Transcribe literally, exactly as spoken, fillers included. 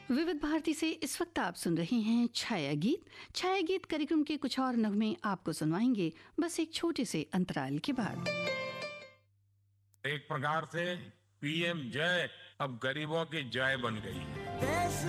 विविध भारती से इस वक्त आप सुन रहे हैं छाया गीत। छाया गीत कार्यक्रम के कुछ और नगमे आपको सुनवाएंगे बस एक छोटे से अंतराल के बाद। एक प्रकार से पीएम जय अब गरीबों की जय बन गई है।